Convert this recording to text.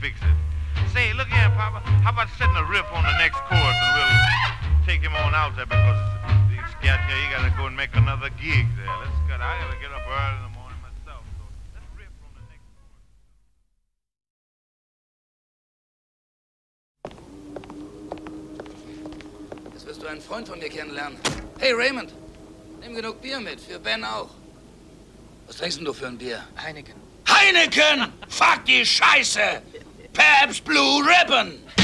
fix it. Say, look here, Papa. How about setting a riff on the next chorus and we'll take him on out there because he's got, he got to go and make another gig there. I got to get up early in the morning myself. So let's riff on the next chorus. Jetzt wirst du einen Freund von mir kennenlernen. Hey, Raymond, nimm genug Bier mit, für Ben auch. Was trinkst denn du für ein Bier? Heineken. Heineken! Fuck die Scheiße! Pabst Blue Ribbon!